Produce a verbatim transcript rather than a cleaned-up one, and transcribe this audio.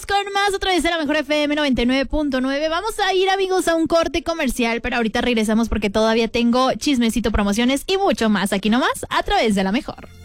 con más otra vez de la Mejor F M noventa y nueve punto nueve. Vamos a ir, amigos, a un corte comercial, pero ahorita regresamos porque todavía tengo chismecito, promociones y mucho más aquí nomás a través de la Mejor.